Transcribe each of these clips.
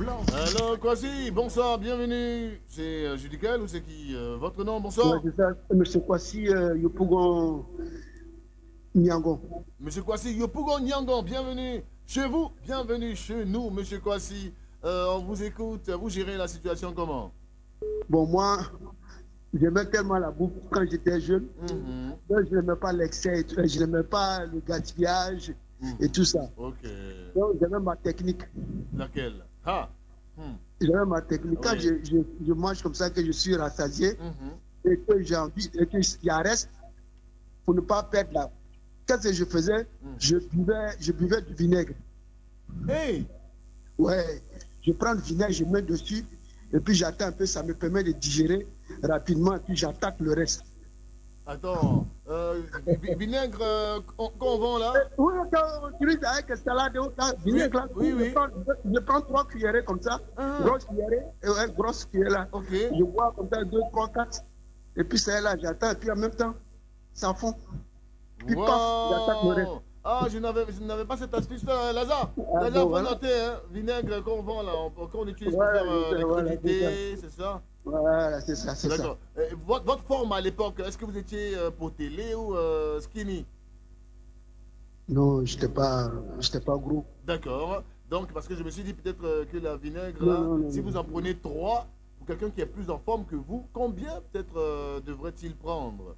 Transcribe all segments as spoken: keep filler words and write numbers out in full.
blanc. Alors, Kwasi, bonsoir, bienvenue. C'est euh, Judical ou c'est qui euh, votre nom, Ouais, bonsoir. c'est ça, monsieur Kwasi euh, Yopougon Nyangon. Monsieur Kwasi, Yopougon Nyangon, bienvenue chez vous, bienvenue chez nous, monsieur Kwasi. Euh, on vous écoute, vous gérez la situation comment? Bon, moi, j'aimais tellement la bouffe quand j'étais jeune. Mhm, Donc, je n'aimais pas l'excès, et tout, je n'aimais pas le gaspillage et mhm. tout ça. Ok. Donc, j'avais ma technique. Laquelle? Ah. Hmm. J'avais ma technique. Quand Oui. je, je, je mange comme ça, que je suis rassasié Mhm. et que j'ai envie, et qu'il y a reste, pour ne pas perdre là. Qu'est-ce que je faisais? Mhm. Je buvais, je buvais du vinaigre. Hey! Ouais, je prends le vinaigre, je mets dessus, et puis j'attends un peu, ça me permet de digérer rapidement, et puis j'attaque le reste. Attends, euh, vi- vinaigre euh, qu'on qu'on vend Et là? oui, quand on utilise avec salade, là, Oui, vinaigre là, oui, je oui. prends, je prends trois cuillerées comme ça, Ah, grosse cuillerée, et ouais, grosse cuillerée là. ok. Je bois comme ça, deux, trois, quatre, et puis ça est là, j'attends, et puis en même temps, ça fond. Puis paf, j'attaque le reste. Wow! Ah, je n'avais, je n'avais pas cette astuce-là, Lazare. Ah Lazare, bon, faut voilà. noter, hein. Vinaigre qu'on vend là, on- qu'on utilise pour Voilà, faire euh, c'est les ça, voilà, c'est ça. crudités, c'est ça? Voilà, c'est ça, c'est ça. D'accord. Euh, votre, votre forme à l'époque, est-ce que vous étiez euh, potelé ou euh, skinny? Non, je n'étais pas, j'étais pas gros. D'accord. Donc, parce que je me suis dit peut-être euh, que la vinaigre Non, là, non, non, si vous en non. prenez trois, pour quelqu'un qui est plus en forme que vous, combien peut-être euh, devrait-il prendre?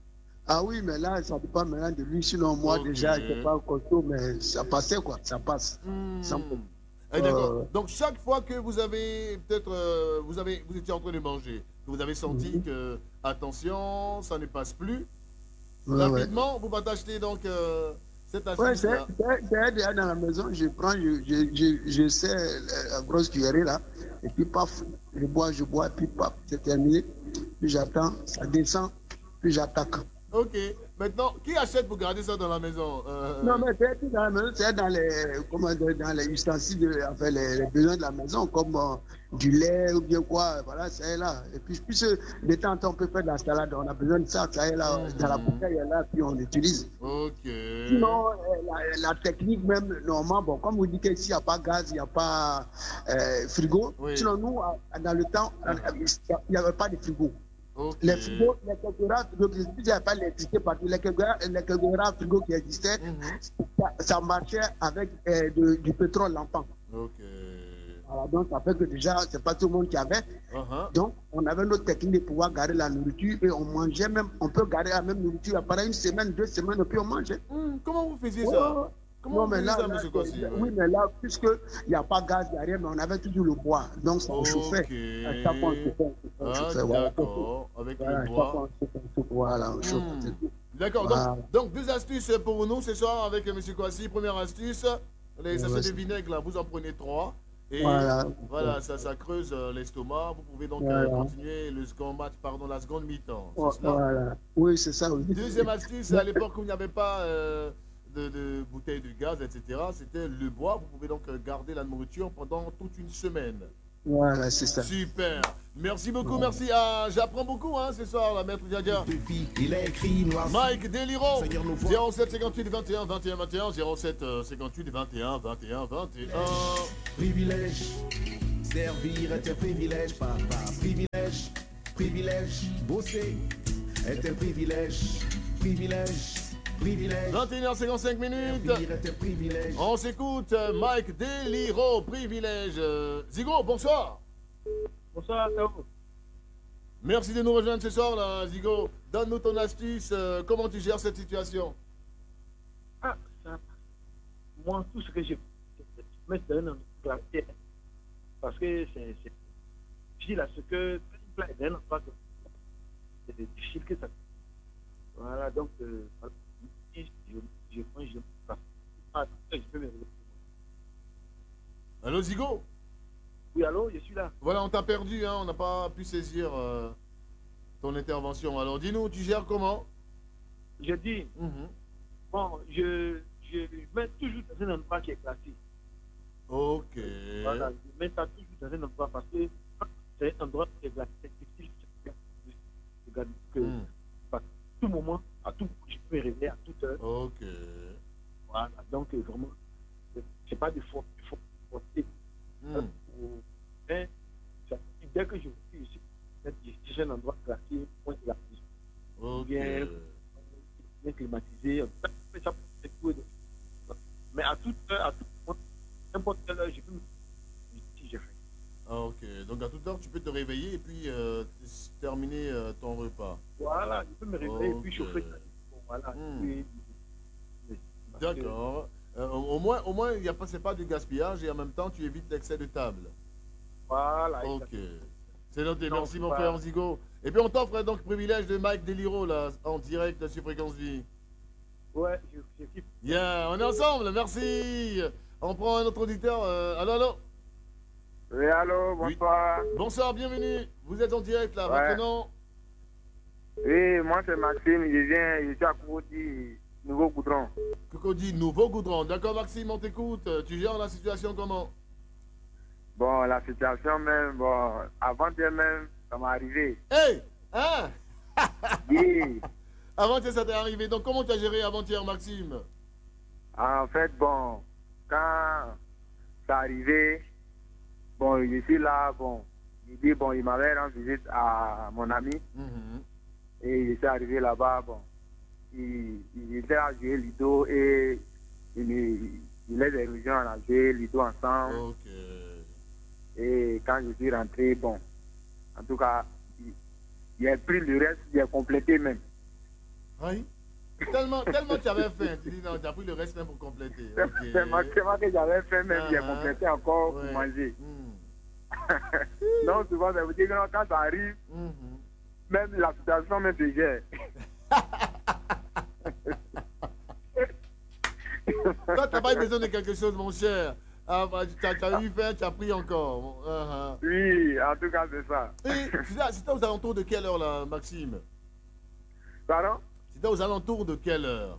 Ah oui, mais là, ça dépend maintenant de lui. Sinon, moi, Ok. déjà, je n'étais pas costaud, mais ça passait, quoi. Ça passe. Sans Hmm. problème. Eh, d'accord. Euh, Donc chaque fois que vous avez peut-être euh, vous avez vous étiez en train de manger, que vous avez senti mhm. que attention, ça ne passe plus, Ouais, ouais. rapidement vous partagez donc euh, cette Ouais, astuce c'est là. c'est- c'est déjà dans la maison. Je prends, je, je, je, je sais la la grosse cuillerée, là. Et puis, paf, je bois, je bois, puis paf, c'est terminé. Puis j'attends, ça descend, puis j'attaque. Ok. Maintenant, qui achète pour garder ça dans la maison? Non, Euh, mais c'est tout dans la maison, c'est dans les, comment dire, dans les ustensiles, de, enfin, les, les besoins de la maison, comme euh, du lait ou bien quoi, voilà, ça est là. Et puis, puisque de temps en temps, on peut faire de la salade, on a besoin de ça, ça est là, dans la mhm. bouteille, elle est là, puis on l'utilise. Ok. Sinon, euh, la, la technique même, normalement, bon, comme vous dites qu'ici, il n'y a pas gaz, il n'y a pas euh, frigo. Oui. Sinon, nous, à- dans le temps, euh, Uh-huh. il n'y avait pas de frigo. Ok. Les frigos, les quelques rares frigos qui existaient, il n'y avait pas l'électricité partout. Les quelques, rares- les quelques rares frigos qui existaient, Mhm. ça, ça marchait avec euh, de- du pétrole lampant. Ok. Voilà, donc, ça fait que déjà, ce n'est pas tout le monde qui avait. Uh-huh. Donc, on avait notre technique de pouvoir garder la nourriture et on mangeait même, on peut garder la même nourriture pendant une semaine, deux semaines, et puis on mangeait. Hmm, comment vous faisiez Ouais, ça? ouais, ouais. Comment Non, vous mais faisiez là, ça, là monsieur c'est- Kossi? oui, Oui. mais là, puisqu'il n'y a pas de gaz derrière, mais on avait toujours le bois. Donc, ça chauffait. Ok. À chaque fois, on chauffait, on chauffait, on Ah, chauffait. Voilà, c'est tout. d'accord. Avec le Voilà, à chaque fois, bois. on chauffait, on chauffait. Voilà, on chauffe, Hmm. c'est tout. D'accord. Donc, Voilà. donc, deux astuces pour nous ce soir avec M. Kouassi. Première astuce, les Ouais, sachets ouais, de c'est- vinaigre, là, vous en prenez trois. Et voilà. voilà, ça, ça creuse euh, l'estomac. Vous pouvez donc euh, Voilà. continuer le second match, pardon, la seconde mi-temps. C'est cela? Voilà. Oui, c'est ça, oui. Deuxième astuce, à l'époque où il n'y avait pas euh, de, de bouteilles de gaz, et cetera, c'était le bois. Vous pouvez donc euh, garder la nourriture pendant toute une semaine. Voilà, c'est ça. Super. Merci beaucoup, Voilà. merci. Ah, j'apprends beaucoup hein, ce soir, la maître Diadia. Depuis, il a écrit noir. Mike Deliro, Seigneur nous voit. zéro sept cinquante-huit vingt et un vingt et un vingt et un, zéro sept cinquante-huit vingt et un vingt et un vingt et un. Privilège, servir est un privilège, papa. Privilège, privilège, bosser est un privilège, privilège, privilège. vingt et une heures cinquante-cinq minutes. Servir est un privilège. On s'écoute euh, Mike Deliro, privilège. Euh, Zigo, bonsoir. Bonsoir, ça va? Merci de nous rejoindre ce soir, là, Zigo. Donne-nous ton astuce. euh, comment tu gères cette situation? Ah, ça. Moi, tout ce que je fais, je mets dans un clavier. Parce que c'est c'est difficile à ce que quand une plat est dans un endroit que c'est difficile que ça. Voilà, donc, euh, voilà. je, je, je prends, je ah, je peux me réveiller. Allô, Zigo? Oui, allô, je suis là. Voilà, on t'a perdu, hein, on n'a pas pu saisir euh, ton intervention. Alors, dis-nous, tu gères comment? Je dis, Mhm. bon, je, je mets toujours dans un endroit qui est classique. Ok. Voilà, je mets ça toujours dans un endroit parce que c'est un endroit qui est classique. C'est difficile de regarder que Hmm. à tout moment, à tout moment, je peux me réveiller à toute heure. Ok. Voilà, donc euh, vraiment, c'est c'est pas de faute, il faut porter Hmm. pour que je suis ici, c'est un endroit classé, point de la prison. Ok. Bien, bien climatisé. Ça, c'est tout. Mais à toute heure, à tout moment, n'importe quelle heure, je peux me si j'ai faim. Ah, ok. Donc à toute heure, tu peux te réveiller et puis euh, t- terminer euh, ton repas. Voilà, je peux me réveiller et puis Ok. chauffer ça. Bon, voilà. Hmm. Puis, parce que- D'accord. Euh, au au moins, au moins, il y a pas, c'est pas du gaspillage et en même temps, tu évites l'excès de table. Voilà. Ok. C'est noté. Non, Merci, c'est mon pas- frère Zigo. Et puis, on t'offre donc le privilège de Mike Deliro, là, en direct sur Fréquence Vie. Ouais, je, je kiffe. Bien, on est ensemble. Merci. On prend un autre auditeur. Euh, allô, allô. Oui, allô, Oui. bonsoir. Bonsoir, bienvenue. Vous êtes en direct, là. Ouais. Votre nom? Oui, moi c'est Maxime, je viens, je suis à Kourodi, Nouveau Goudron. Coco dit Nouveau Goudron. D'accord, Maxime, on t'écoute. Tu gères la situation comment? Bon, la situation même, bon, avant-hier même, ça m'est arrivé. Hey! Hein? Oui, Avant-hier, ça t'est arrivé. Donc, comment tu as géré avant-hier, Maxime? en fait, bon, quand ça arrivé, bon, je suis là, bon, il dit, bon, il m'avait rendu visite à mon ami, Mhm. et je suis arrivé là-bas, bon, il, il était à jouer Lido, et il, il, il les a rejoints à jouer Lido ensemble. Ok. Et quand je suis rentré, bon, en tout cas, il, il a pris le reste, il a complété même. Oui? Tellement, tellement tu avais faim. Tu dis non, tu as pris le reste même pour compléter. C'est Ok. c'est maximum que j'avais fait, même, il a Ah, complété encore ouais. pour manger. Hmm. Donc, souvent, ça veut dire que non, quand ça arrive, Mhm. même la situation même se gère. Toi, tu n'as pas eu besoin de quelque chose, mon cher. Ah, bah, tu as, tu as eu faim, tu as pris encore. Uh-huh. Oui, en tout cas, c'est ça. Et c'était c'était aux alentours de quelle heure, là, Maxime? Pardon? C'était aux alentours de quelle heure?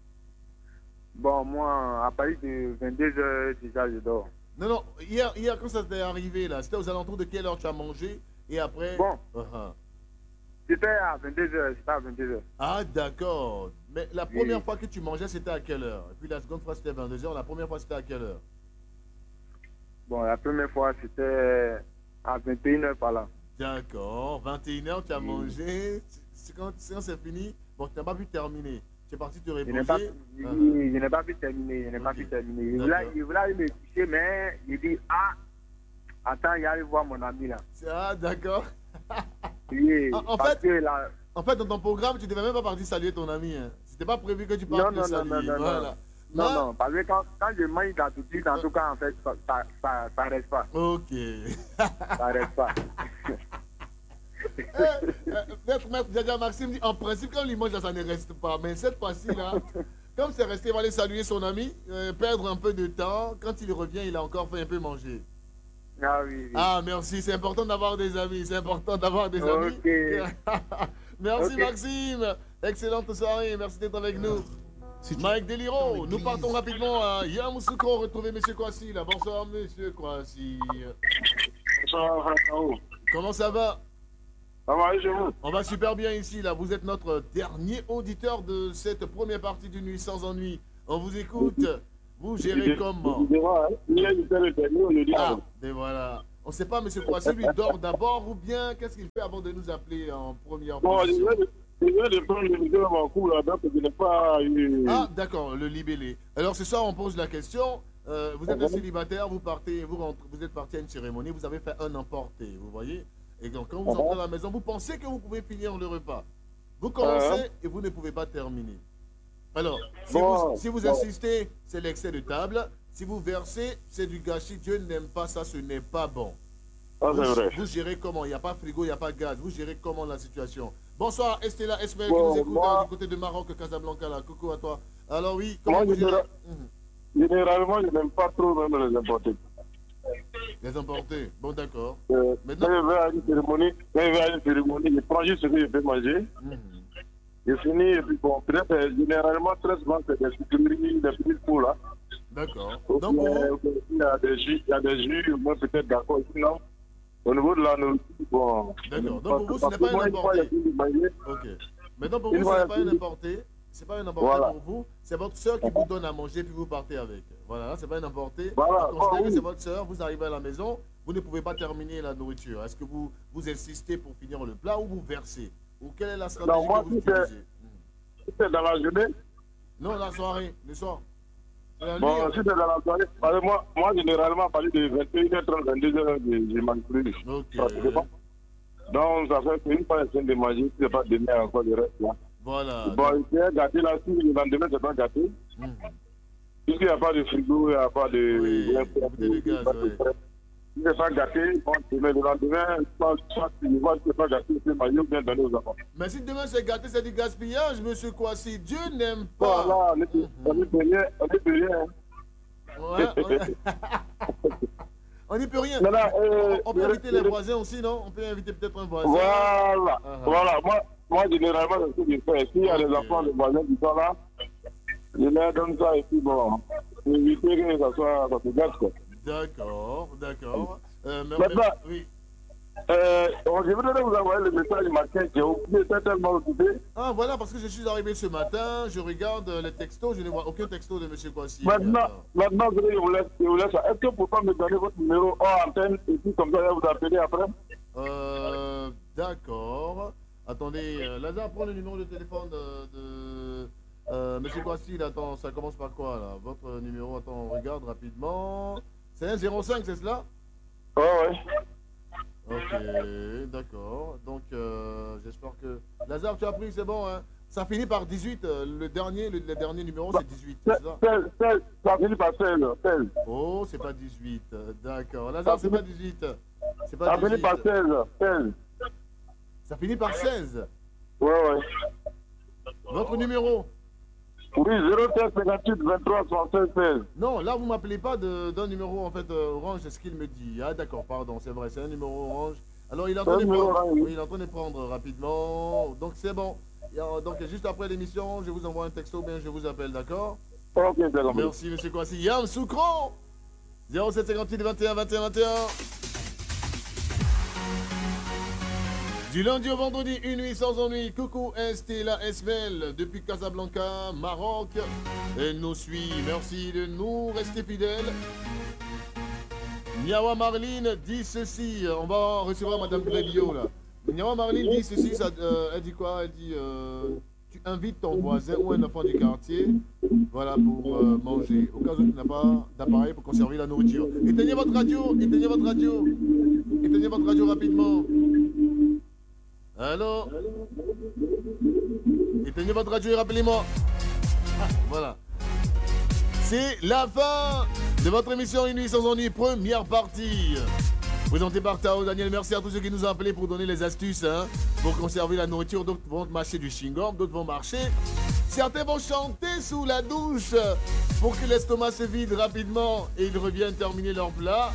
Bon, moi, à partir de vingt-deux heures, déjà, je dors. Non, non, hier, hier quand ça t'est arrivé, là, c'était aux alentours de quelle heure tu as mangé? Et après... Bon. Uh-huh. C'était à vingt-deux heures, c'était à vingt-deux heures. Ah, d'accord. Mais la première Oui. fois que tu mangeais, c'était à quelle heure? Et puis la seconde fois, c'était vingt-deux heures. La première fois, c'était à quelle heure? Bon, la première fois, c'était à vingt et une heures par là. D'accord. vingt et une heures, tu as Oui. mangé. C'est quand, quand c'est fini, bon, tu n'as pas pu terminer. Tu es parti te Je n'ai pas, reposer. je, Uh-huh. je n'ai pas pu terminer, je n'ai pas Ok. pu terminer. Il D'accord. voulait, il voulait aller me coucher, mais il dit, ah, attends, il allait voir mon ami là. Ah, d'accord. Oui, En- en parce fait- que là, En fait, dans ton programme, tu ne devais même pas partir saluer ton ami. Hein. C'était pas prévu que tu partes non, le non, non, saluer. non, non, Voilà. non, Là- non, parce que quand, quand je mange d'habitude, en tout cas, en fait, ça, ça, ça, ça reste pas, Ok. ça reste pas. Eh, eh, Maître, maître Djadia Maxime dit, en principe, quand il mange, là, ça ne reste pas. Mais cette fois-ci, là, comme c'est resté, il va aller saluer son ami, euh, perdre un peu de temps. Quand il revient, il a encore fait un peu manger. Ah oui, oui. Ah, merci. C'est important d'avoir des amis. C'est important d'avoir des amis. Ok. Merci, Ok. Maxime. Excellente soirée. Merci d'être avec nous. Mike Deliro, nous partons rapidement à Yamoussoukro retrouver M. Kwasi. Là. Bonsoir, M. Kwasi. Bonsoir, Frère. Comment ça va? Ça va, et chez vous? On va super bien ici. Là. Vous êtes notre dernier auditeur de cette première partie du Nuit sans ennui. On vous écoute. Vous gérez comment? Hier, j'étais le dernier, on le dit. Ah, et voilà. On ne sait pas, M. Kwasi, lui dort d'abord ou bien qu'est-ce qu'il fait avant de nous appeler en première Bon, je position? viens de- je viens de prendre le micro dans mon cou, là, donc je n'ai pas eu. Ah, d'accord, le libellé. Alors, ce soir, on pose la question. Euh, vous êtes un célibataire, vous partez, vous rentrez, vous êtes parti à une cérémonie, vous avez fait un emporté, vous voyez? Et donc, quand vous entrez à la maison, vous pensez que vous pouvez finir le repas. Vous commencez et vous ne pouvez pas terminer. Alors, si Bon, vous, si vous bon. insistez, c'est l'excès de table. Si vous versez, c'est du gâchis. Dieu n'aime pas ça, ce n'est pas bon. Ah, Vous, c'est vrai. vous gérez comment? Il n'y a pas frigo, il n'y a pas gaz. Vous gérez comment la situation? Bonsoir, Estella Esmaël Bon, qui nous écoute moi- hein, du côté de Maroc, Casablanca. Là. Coucou à toi. Alors oui, comment Moi, vous je gérez dirais- Mhm. Généralement, je n'aime pas trop même les importés. Les emporter. Bon, d'accord. Euh, Maintenant- Quand je vais à une cérémonie, quand je vais à une cérémonie, je prends juste ce que je peux manger. Mhm. Je finis, et puis bon, peut-être, euh, généralement, très souvent, c'est des sucreries, des petits pots, là. D'accord. Donc, Donc, pour euh, vous, il y a des jus, il y a des jus, moi, peut-être d'accord. Sinon, au niveau de la nourriture, bon. D'accord. Donc, parce pour vous, que- ce n'est parce pas que moi, un une fois, importé. j'ai fini de manger. ok. Maintenant, pour Une vous, ce fois, n'est pas un une- importé. C'est pas un importé Voilà. pour vous. C'est votre soeur qui vous donne à manger puis vous partez avec. Voilà, c'est pas un importé. Voilà. Vous considérez Oh, que oui. c'est votre soeur. Vous arrivez à la maison, vous ne pouvez pas terminer la nourriture, est-ce que vous, vous insistez pour finir le plat ou vous versez? Ou quelle est la stratégie Non, moi, que vous si utilisez? c'est dans la journée. Non, la soirée, le soir. La Bon, nuit, si c'est dans la soirée, parce que moi, moi généralement, à partir de vingt et une heures trente, vingt-deux heures, je, je mange plus. Ok. Donc, ça fait qu'une fois, j'essaie de manger, si c'est pas demain encore le reste là. Voilà. Bon, c'est gâté là, si le lendemain, c'est pas gâté. Mmh. Puisqu'il n'y a pas de frigo, il n'y a pas de. Oui, de bouteille de gaz, oui. Si c'est pas gâté, bon, demain, le lendemain, soit, soit, si je vois que c'est pas gâté, c'est maillot bien donné aux enfants. Mais si demain c'est gâté, c'est du gaspillage, monsieur Kwasi. Dieu n'aime pas. Voilà, on n'y peut rien, on n'y peut rien. Ouais, on... on n'y peut rien. Non, non, euh, on, on peut euh, inviter euh, les voisins aussi, non? On peut inviter peut-être un voisin. Voilà, Uh-huh. voilà. Moi, moi, généralement, c'est ce que je fais. S'il y a Okay. des enfants, des voisins qui sont là, je leur donne ça et puis bon, éviter que ça soit, ça se gâte, quoi. D'accord, d'accord. Euh, mais- Maintenant, mais- oui. Euh, bon, je voudrais vous envoyer le message matin, j'ai oublié, j'étais tellement occupé. Ah, voilà, parce que je suis arrivé ce matin, je regarde euh, les textos, je ne vois aucun texto de monsieur Kwasi. Maintenant, Attends. maintenant, je vous laisse, je vous laisse. Est-ce que vous pouvez me donner votre numéro hors antenne et puis comme ça, je vais vous appeler après? Euh, d'accord. Attendez, euh, Lazare, prends le numéro de téléphone de, de euh, monsieur Kwasi. Là, attends, ça commence par quoi, là? Votre numéro, attends, on regarde rapidement. C'est un zéro cinq, c'est cela? Oh, ouais. Ok, d'accord. Donc, euh, j'espère que... Lazare, tu as pris, c'est bon, hein? Ça finit par dix-huit. euh, le dernier, le, le dernier numéro, c'est dix-huit, c'est ça? seize, seize, ça finit par seize, seize. Oh, c'est pas dix-huit. euh, D'accord. Lazare, c'est pas dix-huit. C'est pas Ça finit dix-huit. par seize, seize. Ça finit par seize. Ouais, ouais. Votre numéro? Oui, zéro sept cinquante-huit vingt-trois soixante-seize seize. Non, là, vous m'appelez pas de- d'un numéro, en fait, euh, orange, c'est ce qu'il me dit. Ah, d'accord, pardon, c'est vrai, c'est un numéro orange. Alors, il est en train Un de numéro prendre. orange, oui. Oui, il est en train de prendre rapidement. Donc, c'est bon. Et, euh, donc, juste après l'émission, je vous envoie un texto, bien, je vous appelle, d'accord? Ok, c'est comme ça. Merci, monsieur Kwasi. Yann Soukro, zéro sept cinquante-huit vingt et un vingt et un vingt et un. Du lundi au vendredi, une nuit sans ennui. Coucou Estella Esmel depuis Casablanca, Maroc. Elle nous suit. Merci de nous rester fidèles. Niawa Marline dit ceci. On va recevoir Madame Grébio là. Niawa Marline dit ceci. Ça, euh, elle dit quoi? Elle dit euh, tu invites ton voisin ou un enfant du quartier, voilà, pour euh, manger. Au cas où tu n'as pas d'appareil pour conserver la nourriture. Éteignez votre radio. Éteignez votre radio. Éteignez votre radio rapidement. Allô? Éteignez votre radio et rappelez-moi. Ah, voilà. C'est la fin de votre émission Une nuit sans ennui, première partie. Présenté par Tao Daniel. Merci à tous ceux qui nous ont appelés pour donner les astuces hein, pour conserver la nourriture. D'autres vont marcher du chewing-gum, d'autres vont marcher. Certains vont chanter sous la douche pour que l'estomac se vide rapidement et ils reviennent terminer leur plat.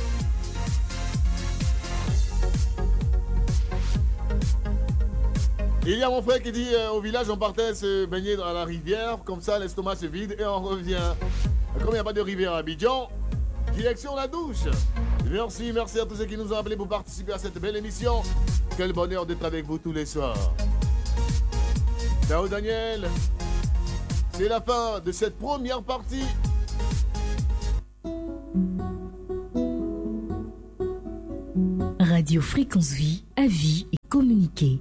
Il y a mon frère qui dit euh, au village on partait se baigner dans la rivière, comme ça l'estomac se vide et on revient. Comme il n'y a pas de rivière à Abidjan, direction la douche. Merci, merci à tous ceux qui nous ont appelés pour participer à cette belle émission. Quel bonheur d'être avec vous tous les soirs. Ciao Daniel. C'est la fin de cette première partie. Radio Fréquence Vie, avis et communiquer.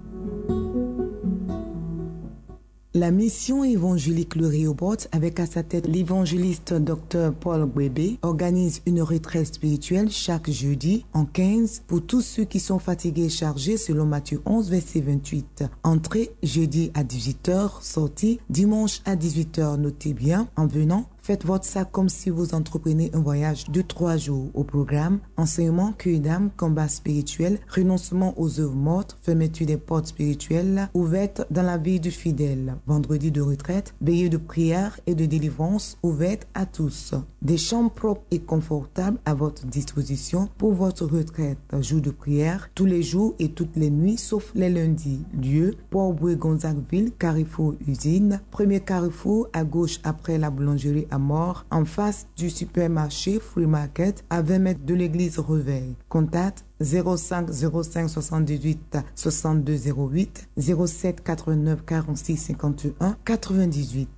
La mission évangélique Le Réobot, avec à sa tête l'évangéliste Dr Paul Bébé, organise une retraite spirituelle chaque jeudi en quinze pour tous ceux qui sont fatigués et chargés selon Matthieu onze, verset vingt-huit. Entrée jeudi à dix-huit heures, sortie dimanche à dix-huit heures. Notez bien, en venant, faites votre sac comme si vous entreprenez un voyage de trois jours. Au programme, enseignement, cueil d'âme, combat spirituel, renoncement aux œuvres mortes, fermeture des portes spirituelles ouvertes dans la vie du fidèle. Vendredi de retraite, veillée de prière et de délivrance ouverte à tous. Des chambres propres et confortables à votre disposition pour votre retraite. Jour de prière, tous les jours et toutes les nuits, sauf les lundis. Lieu, Port-Boué-Gonzagueville, Carrefour Usine. Premier carrefour à gauche après la boulangerie à Mort, en face du supermarché Free Market, à vingt mètres de l'église Reveil. Contact zéro cinq zéro cinq soixante-dix-huit soixante-deux zéro huit, zéro sept quatre-vingt-neuf quarante-six cinquante et un quatre-vingt-dix-huit.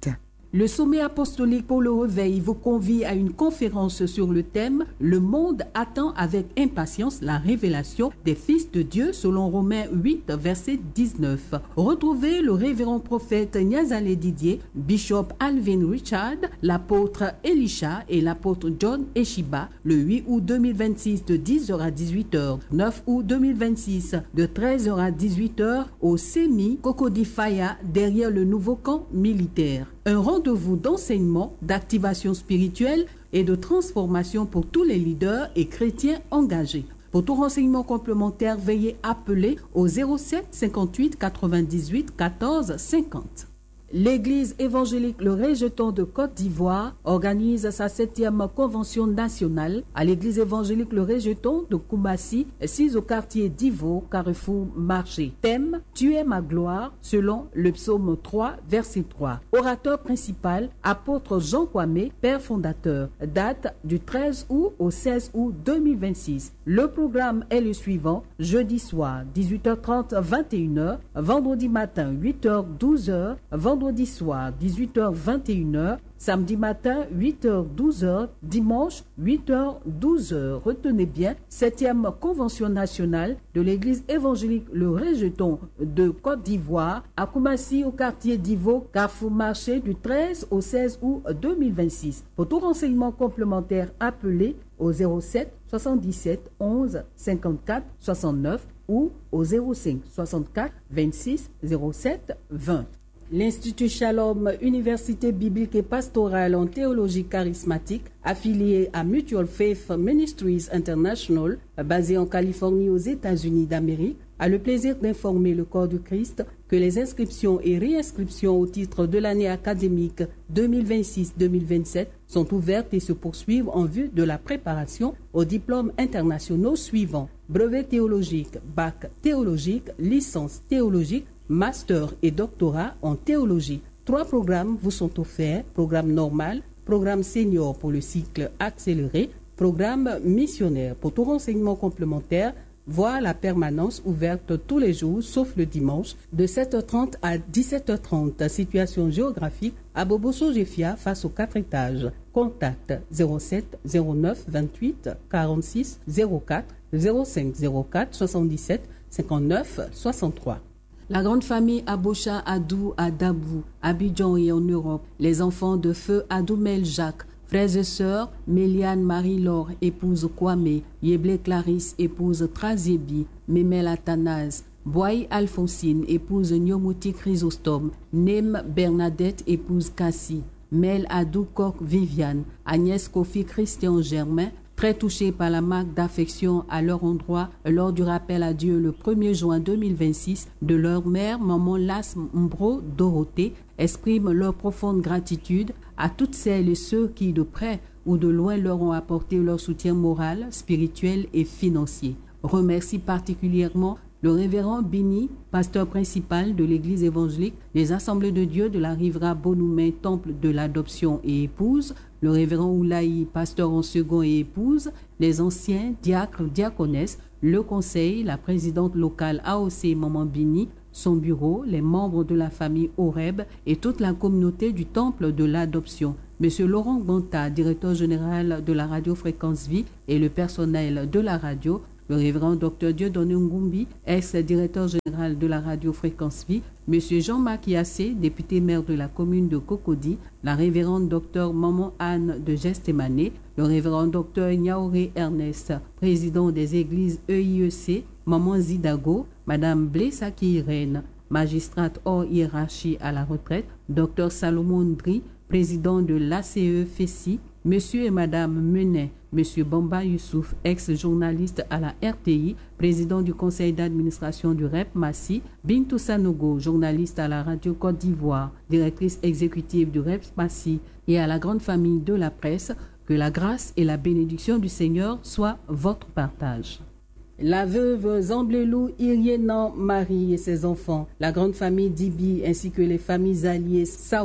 Le sommet apostolique pour le réveil vous convie à une conférence sur le thème « Le monde attend avec impatience la révélation des fils de Dieu » selon Romains huit, verset dix-neuf. Retrouvez le révérend prophète Niazale Didier, Bishop Alvin Richard, l'apôtre Elisha et l'apôtre John Eshiba le huit août deux mille vingt-six de dix heures à dix-huit heures, neuf août deux mille vingt-six de treize heures à dix-huit heures au C E M I Cocody Faya derrière le nouveau camp militaire. Un rendez-vous d'enseignement, d'activation spirituelle et de transformation pour tous les leaders et chrétiens engagés. Pour tout renseignement complémentaire, veuillez appeler au zéro sept cinquante-huit quatre-vingt-dix-huit quatorze cinquante. L'Église évangélique Le Rejeton de Côte d'Ivoire organise sa septième convention nationale à l'Église évangélique Le Rejeton de Koumassi, sise au quartier d'Ivo, Carrefour Marché. Thème « Tu es ma gloire » selon le psaume trois, verset trois. Orateur principal, apôtre Jean Kwame, père fondateur. Date du treize août au seize août deux mille vingt-six. Le programme est le suivant: jeudi soir, dix-huit heures trente, vingt et une heures, vendredi matin, huit heures, douze heures, vendredi soir, dix-huit heures, vingt et une heures, samedi matin, huit heures, douze heures, dimanche, huit heures, douze heures. Retenez bien, septième convention nationale de l'Église évangélique Le Rejeton de Côte d'Ivoire à Koumassi au quartier d'Ivo, Carrefour Marché du treize au seize août deux mille vingt-six. Pour tout renseignement complémentaire, appelez au zéro sept soixante-dix-sept onze cinquante-quatre soixante-neuf ou au zéro cinq soixante-quatre vingt-six zéro sept vingt. L'Institut Shalom, Université biblique et pastorale en théologie charismatique, affilié à Mutual Faith Ministries International, basé en Californie aux États-Unis d'Amérique, a le plaisir d'informer le corps du Christ que les inscriptions et réinscriptions au titre de l'année académique deux mille vingt-six deux mille vingt-sept sont ouvertes et se poursuivent en vue de la préparation aux diplômes internationaux suivants: brevet théologique, bac théologique, licence théologique, master et doctorat en théologie. Trois programmes vous sont offerts: programme normal, programme senior pour le cycle accéléré, programme missionnaire. Pour tout renseignement complémentaire, voir la permanence ouverte tous les jours sauf le dimanche de sept heures trente à dix-sept heures trente. Situation géographique à Bobo-Sogefia face aux quatre étages. Contact zéro sept zéro neuf vingt-huit quarante-six zéro quatre, zéro cinq zéro quatre soixante-dix-sept cinquante-neuf soixante-trois. La grande famille Abocha Adou à Dabou, Abidjan et en Europe, les enfants de feu Adoumel Jacques, frères et sœurs, Méliane Marie-Laure, épouse Kwame, Yeblé Clarisse, épouse Trazébi, Memel Athanase, Boy Alphonsine, épouse Nyomouti Chrysostome, Nem Bernadette, épouse Cassie, Mel Adou Kok Viviane, Agnès Kofi Christian Germain, très touchés par la marque d'affection à leur endroit lors du rappel à Dieu le premier juin deux mille vingt-six de leur mère, maman Las Mbro Dorothée, expriment leur profonde gratitude à toutes celles et ceux qui, de près ou de loin, leur ont apporté leur soutien moral, spirituel et financier. Remercie particulièrement le révérend Bini, pasteur principal de l'église évangélique des Assemblées de Dieu de la Rivera Bonoumen, temple de l'adoption et épouse, le révérend Oulaï, pasteur en second et épouse, les anciens diacres, diaconesses, le conseil, la présidente locale A O C Maman Bini, son bureau, les membres de la famille Oreb et toute la communauté du temple de l'adoption. Monsieur Laurent Ganta, directeur général de la radio Fréquence Vie, et le personnel de la radio, le révérend docteur Dieudonné Ngumbi, ex-directeur général de la radio Fréquence Vie, Monsieur Jean-Marc Yassé, député maire de la commune de Cocody, la révérende docteur Maman Anne de Gestémané, le révérend docteur Niaoré Ernest, président des églises E I E C, Maman Zidago, Madame Blessaki Irène, magistrate hors hiérarchie à la retraite, docteur Salomon Ndri, président de l'A C E Fessi, Monsieur et Madame Menet, Monsieur Bamba Youssouf, ex-journaliste à la R T I, président du conseil d'administration du R E P Massi, Bintou Sanogo, journaliste à la radio Côte d'Ivoire, directrice exécutive du R E P Massi, et à la grande famille de la presse, que la grâce et la bénédiction du Seigneur soient votre partage. La veuve Zamblelou Irienan Marie et ses enfants, la grande famille Dibi ainsi que les familles alliées Saoué,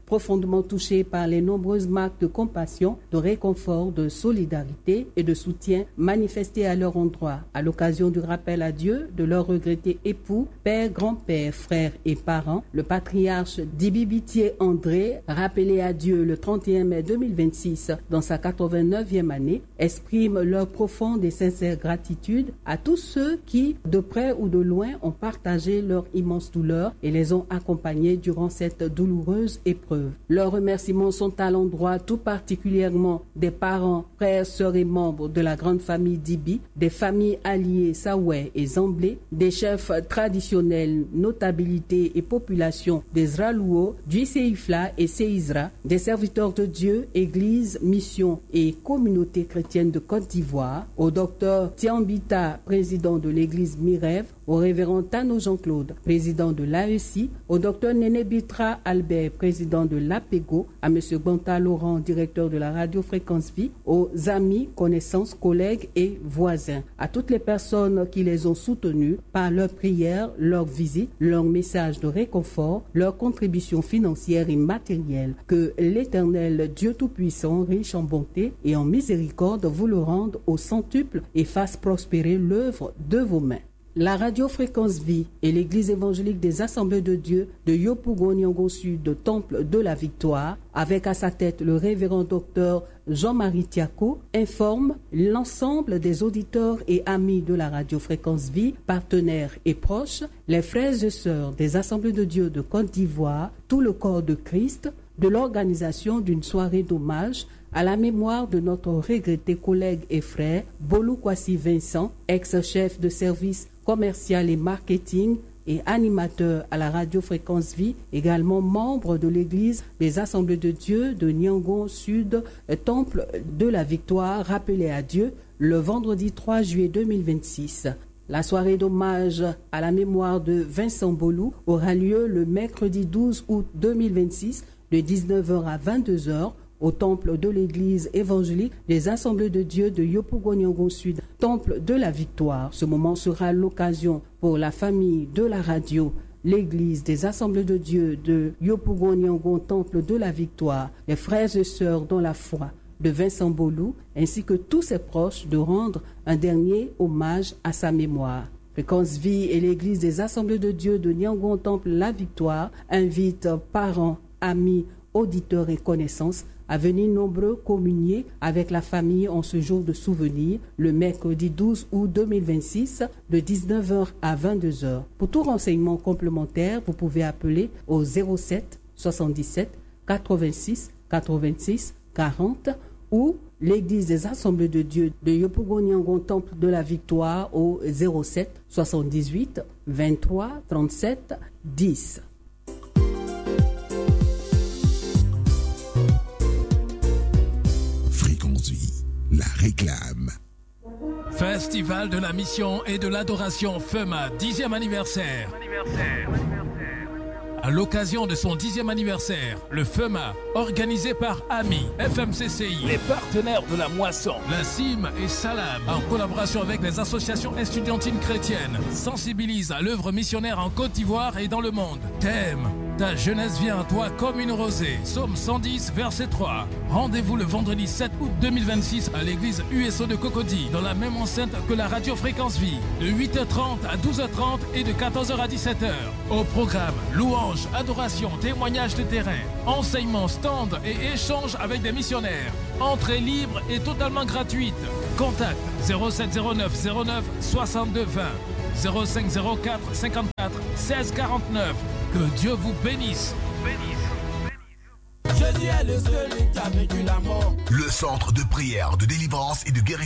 profondément touchés par les nombreuses marques de compassion, de réconfort, de solidarité et de soutien manifestés à leur endroit à l'occasion du rappel à Dieu de leurs regrettés époux, père, grand-père, frères et parents. Le patriarche Dibibitier André, rappelé à Dieu le trente et un mai deux mille vingt-six dans sa quatre-vingt-neuvième année, exprime leur profonde et sincère gratitude à tous ceux qui, de près ou de loin, ont partagé leur immense douleur et les ont accompagnés durant cette douloureuse épreuve. Leurs remerciements sont à l'endroit tout particulièrement des parents, frères, sœurs et membres de la grande famille Dibi, des familles alliées Saoué et Zamblé, des chefs traditionnels, notabilités et populations des Ralouo, du Seifla et Seizra, des serviteurs de Dieu, églises, missions et communautés chrétiennes de Côte d'Ivoire, au docteur Tiambita, président de l'église Mirève, au révérend Tano Jean-Claude, président de l'A E C I, au docteur Néné Bitra Albert, président de l'A P E G O, à M. Banta Laurent, directeur de la radio Fréquence Vie, aux amis, connaissances, collègues et voisins, à toutes les personnes qui les ont soutenus par leurs prières, leurs visites, leurs messages de réconfort, leurs contributions financières et matérielles. Que l'Éternel Dieu Tout-Puissant, riche en bonté et en miséricorde, vous le rende au centuple et fasse prospérer l'œuvre de vos mains. La radio Fréquence Vie et l'église évangélique des Assemblées de Dieu de Yopougon-Niango Sud de Temple de la Victoire, avec à sa tête le révérend docteur Jean-Marie Tiako, informe l'ensemble des auditeurs et amis de la radio Fréquence Vie, partenaires et proches, les frères et sœurs des Assemblées de Dieu de Côte d'Ivoire, tout le corps de Christ, de l'organisation d'une soirée d'hommage à la mémoire de notre regretté collègue et frère Bolou Kwasi Vincent, ex-chef de service commercial et marketing et animateur à la radio Fréquence Vie, également membre de l'église des Assemblées de Dieu de Niangon Sud, Temple de la Victoire, rappelé à Dieu le vendredi trois juillet deux mille vingt-six. La soirée d'hommage à la mémoire de Vincent Bolou aura lieu le mercredi douze août deux mille vingt-six de dix-neuf heures à vingt-deux heures au temple de l'église évangélique des Assemblées de Dieu de Yopougon-Niango Sud, temple de la Victoire. Ce moment sera l'occasion pour la famille de la radio, l'église des Assemblées de Dieu de Yopougon-Niango, temple de la Victoire, les frères et sœurs dans la foi de Vincent Bolou, ainsi que tous ses proches, de rendre un dernier hommage à sa mémoire. Fréquence Vie et l'église des Assemblées de Dieu de Niangon, temple la Victoire, invitent parents, amis, auditeurs et connaissances à venir nombreux communier avec la famille en ce jour de souvenir, le mercredi douze août deux mille vingt-six, de dix-neuf heures à vingt-deux heures. Pour tout renseignement complémentaire, vous pouvez appeler au zéro sept soixante-dix-sept quatre-vingt-six quatre-vingt-six quarante ou l'église des Assemblées de Dieu de Yopougon-Niangon, temple de la Victoire, au zéro sept soixante-dix-huit vingt-trois trente-sept dix. La réclame. Festival de la mission et de l'adoration FEMA, dixième anniversaire. anniversaire. À l'occasion de son dixième anniversaire, le FEMA, organisé par A M I, F M C C I, les partenaires de la moisson, la C I M et Salam, en collaboration avec les associations estudiantines chrétiennes, sensibilise à l'œuvre missionnaire en Côte d'Ivoire et dans le monde. Thème: ta jeunesse vient à toi comme une rosée. Psaume cent dix, verset trois. Rendez-vous le vendredi sept août deux mille vingt-six à l'église U S O de Cocody, dans la même enceinte que la radio Fréquence Vie, de huit heures trente à douze heures trente et de quatorze heures à dix-sept heures. Au programme, louange, adoration, témoignages de terrain, enseignements, stand et échanges avec des missionnaires. Entrée libre et totalement gratuite. Contact zéro sept zéro neuf zéro neuf soixante-deux vingt, zéro cinq zéro quatre cinquante-quatre seize quarante-neuf. Que Dieu vous bénisse. Jésus est le seul qui a vaincu la mort. Le centre de prière, de délivrance et de guérison